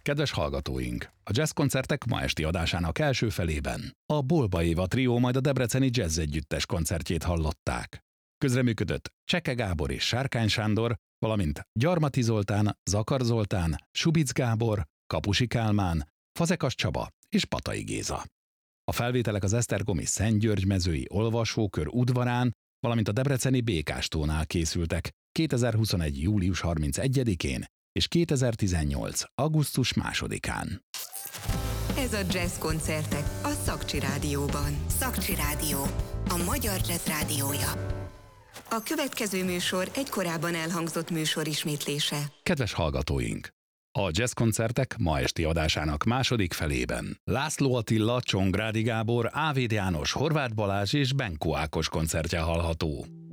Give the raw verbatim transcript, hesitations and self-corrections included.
Kedves hallgatóink! A jazzkoncertek ma esti adásának első felében a Bolba Éva trió majd a Debreceni Jazz Együttes koncertjét hallották. Közreműködött Cseke Gábor és Sárkány Sándor, valamint Gyarmati Zoltán, Zakar Zoltán, Subic Gábor, Kapusi Kálmán, Fazekas Csaba és Patai Géza. A felvételek az Esztergomi Szent György mezői olvasókör udvarán, valamint a debreceni Békástónál készültek kétezer-huszonegy. július harmincegyedikén és kétezer-tizennyolc. augusztus másodikán. Ez a Jazz koncertek a Szakcsi Rádióban. Szakcsi Rádió, a magyar jazz rádiója. A következő műsor egy korábban elhangzott műsor ismétlése. Kedves hallgatóink! A jazzkoncertek ma esti adásának második felében László Attila, Csongrádi Gábor, Ávéd János, Horváth Balázs és Benkó Ákos koncertje hallható.